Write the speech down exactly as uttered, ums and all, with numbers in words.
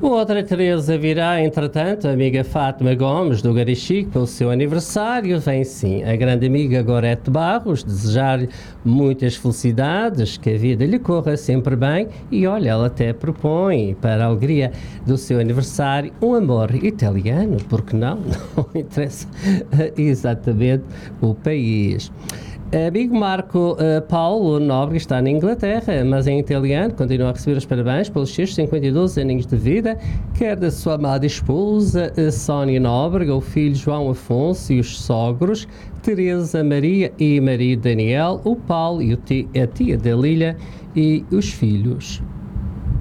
Outra Teresa virá, entretanto, a amiga Fátima Gomes, do Garichique, pelo seu aniversário. Vem sim a grande amiga Gorete Barros, desejar-lhe muitas felicidades, que a vida lhe corra sempre bem. E olha, ela até propõe, para a alegria do seu aniversário, um amor italiano, porque não? Não interessa exatamente o país. Amigo Marco uh, Paulo Nobre está na Inglaterra, mas em italiano continua a receber os parabéns pelos seus cinquenta e dois aninhos de vida, quer da sua amada esposa uh, Sónia Nóbrega, o filho João Afonso e os sogros Teresa Maria e marido Daniel, o Paulo e o ti, a tia Dalília e os filhos